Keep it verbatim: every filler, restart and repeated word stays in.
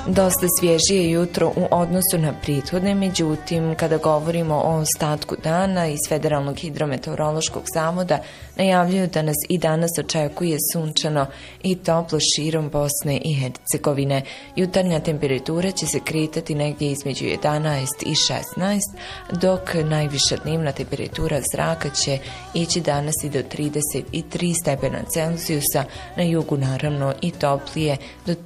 Dosta svježije jutro u odnosu na prethodne, međutim, kada govorimo o ostatku dana iz Federalnog hidrometeorološkog zavoda, najavljuju da nas i danas očekuje sunčano i toplo širom Bosne i Hercegovine. Jutarnja temperatura će se kretati negdje između jedanaest i šesnaest, dok najviša dnevna temperatura zraka će ići danas i do trideset tri stepena Celzijusa, na jugu naravno i toplije do